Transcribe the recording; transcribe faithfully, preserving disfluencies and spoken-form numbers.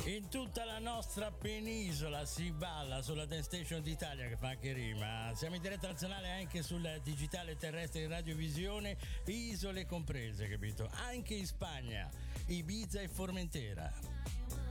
In tutta la nostra penisola si balla sulla Dance Station d'Italia, che fa anche rima. Siamo in diretta nazionale anche sul digitale terrestre di Radiovisione, isole comprese, capito? Anche in Spagna, Ibiza e Formentera.